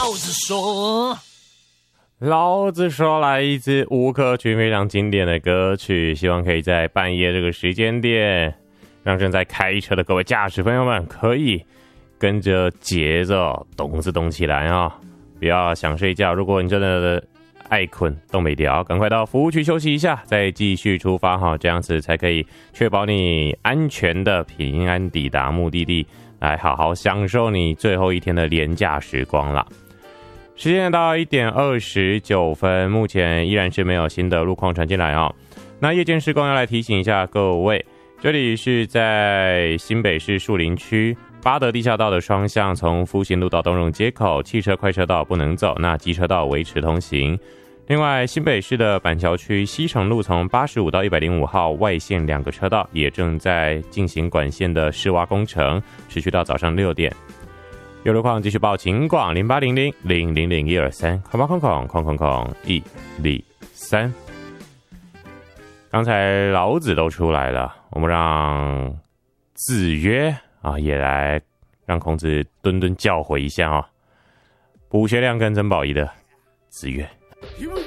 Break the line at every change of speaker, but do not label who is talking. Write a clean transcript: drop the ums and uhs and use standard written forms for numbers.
子说，
老子说来一支吴克群非常经典的歌曲，希望可以在半夜这个时间点，让正在开车的各位驾驶朋友们可以跟着节奏动子动起来啊！不要想睡觉，如果你真的爱困动没掉，赶快到服务区休息一下，再继续出发哈，这样子才可以确保你安全的平安抵达目的地，来好好享受你最后一天的连假时光啦。时间到1点29分，目前依然是没有新的路况传进来哦。那夜间时光要来提醒一下各位，这里是在新北市树林区八德地下道的双向，从福行路到东荣街口，汽车快车道不能走，那机车道维持通行。另外，新北市的板桥区西城路从85到105号外线2个车道也正在进行管线的施挖工程，持续到早上6点。有路况继续报警广0800000123，空103。刚才老子都出来了，我们让子曰啊也来让孔子敦敦教诲一下啊。补学良跟曾宝仪的子曰。